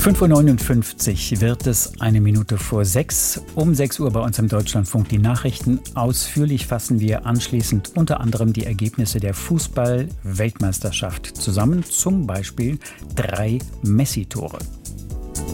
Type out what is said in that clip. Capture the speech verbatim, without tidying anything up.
fünf Uhr neunundfünfzig wird es, eine Minute vor sechs. Um sechs Uhr bei uns im Deutschlandfunk die Nachrichten. Ausführlich fassen wir anschließend unter anderem die Ergebnisse der Fußball-Weltmeisterschaft zusammen. Zum Beispiel drei Messi-Tore.